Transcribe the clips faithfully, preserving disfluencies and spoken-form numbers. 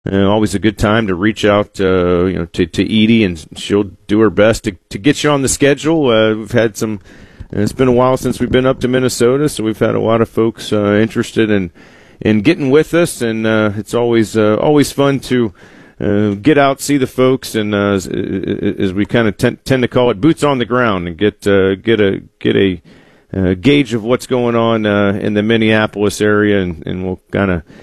Uh, always a good time to reach out, uh, you know, to, to Edie, and she'll do her best to, to get you on the schedule. Uh, we've had some. It's been a while since we've been up to Minnesota, so we've had a lot of folks uh, interested in in getting with us, and uh, it's always uh, always fun to uh, get out, see the folks, and uh, as, as we kind of tend, tend to call it, boots on the ground, and get uh, get a get a uh, gauge of what's going on uh, in the Minneapolis area, and, and we'll kind of.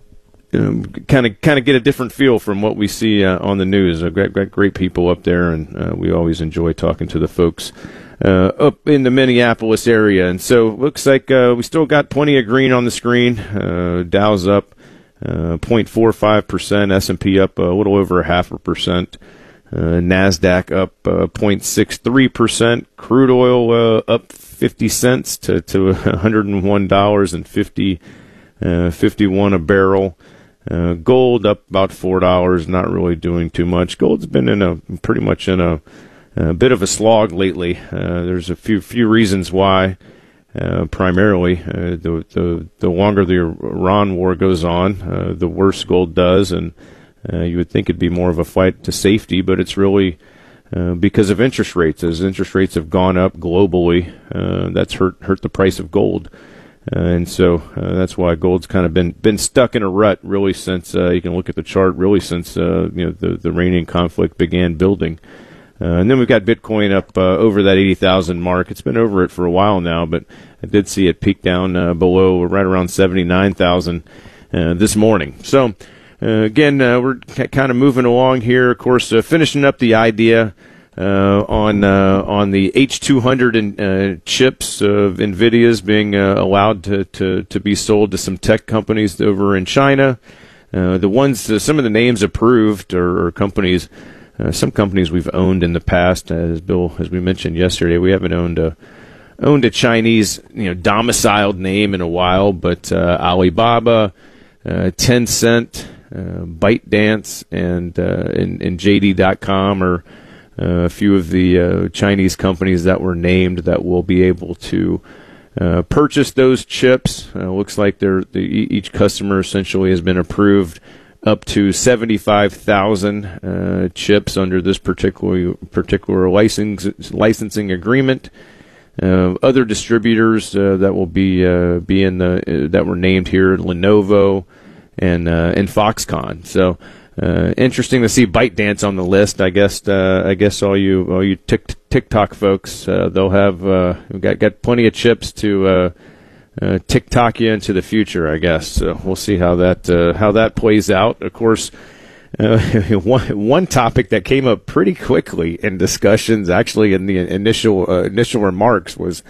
Kind of, kind of get a different feel from what we see uh, on the news. I've got, got great people up there, and uh, we always enjoy talking to the folks uh, up in the Minneapolis area. And so, looks like uh, we still got plenty of green on the screen. Uh, Dow's up uh, zero point four five percent, S and P up a little over a half a percent, uh, Nasdaq up uh, zero point six three percent, crude oil uh, up fifty cents to to one hundred one dollars and fifty uh, fifty-one a barrel. Uh, gold up about four dollars, not really doing too much. Gold's been in a pretty much in a, a bit of a slog lately. Uh, there's a few few reasons why. Uh, primarily, uh, the the the longer the Iran war goes on, uh, the worse gold does, and uh, you would think it'd be more of a fight to safety, but it's really uh, because of interest rates. As interest rates have gone up globally, uh, that's hurt hurt the price of gold. Uh, and so uh, that's why gold's kind of been been stuck in a rut really since uh, you can look at the chart really since uh, you know the the Iranian conflict began building. Uh, and then we've got Bitcoin up uh, over that eighty thousand mark. It's been over it for a while now, but I did see it peak down uh, below right around seventy-nine thousand uh, this morning. So uh, again, uh, we're c- kind of moving along here. Of course, uh, finishing up the idea. Uh, on uh, on the H two hundred and, uh, chips of NVIDIA's being uh, allowed to, to, to be sold to some tech companies over in China. Uh, the ones, uh, some of the names approved are, are companies, uh, some companies we've owned in the past. As Bill, as we mentioned yesterday, we haven't owned a owned a Chinese, you know, domiciled name in a while, but uh, Alibaba, uh, Tencent, uh, ByteDance, and, uh, and and J D dot com are. Uh, a few of the uh, Chinese companies that were named that will be able to uh, purchase those chips. Uh, looks like they're, the, each customer essentially has been approved up to seventy-five thousand uh, chips under this particular particular license, licensing agreement. Uh, other distributors uh, that will be uh, be in the uh, that were named here: Lenovo and uh, and Foxconn. So. Uh, interesting to see ByteDance on the list. I guess uh, I guess all you all you tic- TikTok folks, uh, they'll have uh, got got plenty of chips to uh, uh, TikTok you into the future. I guess so. We'll see how that uh, how that plays out. Of course, uh, one one topic that came up pretty quickly in discussions, actually in the initial uh, initial remarks, was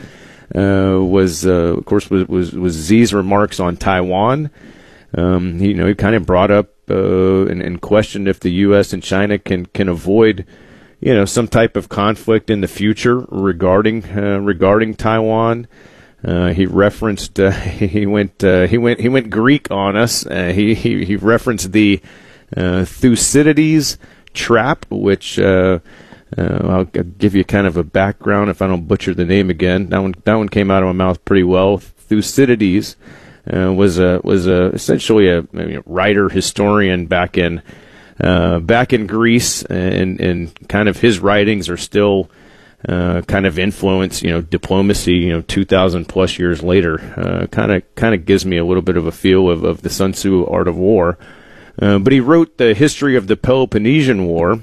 uh, was uh, of course was, was was Xi's remarks on Taiwan. Um, he, you know, he kind of brought up. Uh, and, and questioned if the U S and China can, can avoid, you know, some type of conflict in the future regarding uh, regarding Taiwan. Uh, he referenced uh, he went uh, he went he went Greek on us. Uh, he, he he referenced the uh, Thucydides trap, which uh, uh, I'll give you kind of a background if I don't butcher the name again. That one that one came out of my mouth pretty well. Thucydides. Uh, was a was a essentially a, a writer historian back in uh, back in Greece, and and kind of his writings are still uh, kind of influence you know diplomacy you know two thousand plus years later. Uh, kind of kind of gives me a little bit of a feel of, of the Sun Tzu Art of War. Uh, but he wrote the history of the Peloponnesian War,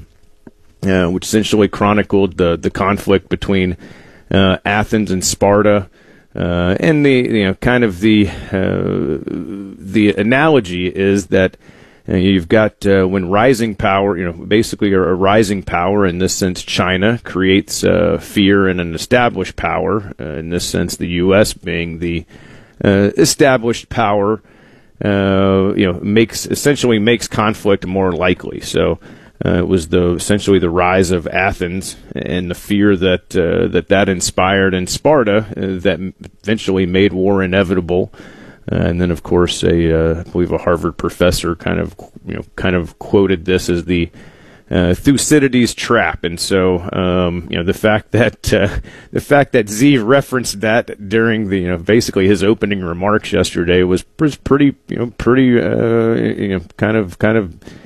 uh, which essentially chronicled the the conflict between uh, Athens and Sparta. Uh, and the you know kind of the uh, the analogy is that uh, you've got uh, when rising power, you know, basically a, a rising power in this sense, China creates uh, fear in an established power. Uh, in this sense, the U S being the uh, established power, uh, you know, makes essentially makes conflict more likely. So. Uh, it was the essentially the rise of Athens and the fear that uh, that that inspired in Sparta uh, that eventually made war inevitable. Uh, and then, of course, a uh, I believe a Harvard professor kind of you know kind of quoted this as the uh, Thucydides' trap. And so, um, you know, the fact that uh, the fact that Z referenced that during the, you know, basically his opening remarks yesterday was, was pretty, you know, pretty, uh, you know, kind of, kind of